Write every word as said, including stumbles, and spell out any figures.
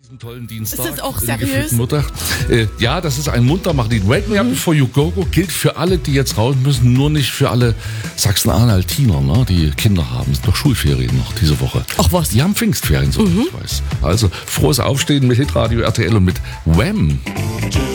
Diesen tollen Dienstag. Ist das auch in der seriös? gefühlten Mutter. Äh, ja, das ist ein Muntermacher. Die Wake Me Up Before You Go Go gilt für alle, die jetzt raus müssen, nur nicht für alle Sachsen-Anhaltiner, ne, die Kinder haben. Es sind doch Schulferien noch diese Woche. Ach was? Die haben Pfingstferien, so mhm. ich weiß. Also frohes Aufstehen mit Hitradio R T L und mit Wham!